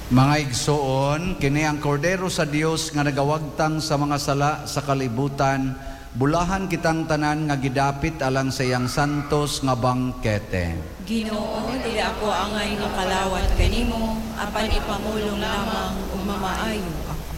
Mga igsoon, kini ang kordero sa Dios nga nagawagtang sa mga sala sa kalibutan, bulahan kitang tanan nga gidapit alang sa iyang santos nga bangkete. Ginoo, dili ako angay nga kalawat kanimo, apan ipamulong lamang ug mamaayo ako.